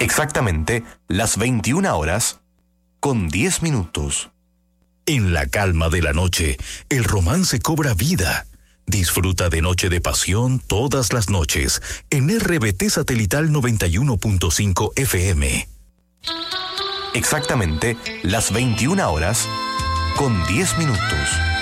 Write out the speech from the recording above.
Exactamente las 21 horas con 10 minutos. En la calma de la noche, el romance cobra vida. Disfruta de Noche de Pasión todas las noches en RBT Satelital 91.5 FM. Exactamente las 21 horas con 10 minutos.